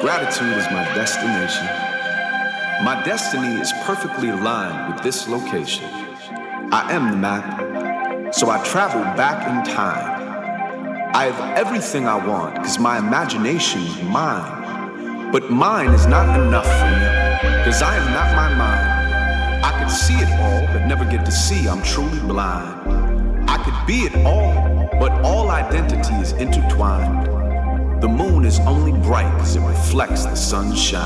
Gratitude is my destination. My destiny is perfectly aligned with this location. I am the map, so I travel back in time. I have everything I want because my imagination is mine. But mine is not enough for me because I am not my mind. I could see it all but never get to see I'm truly blind. I could be it all, but all identity is intertwined. The moon is only bright because it reflects the sun's shine.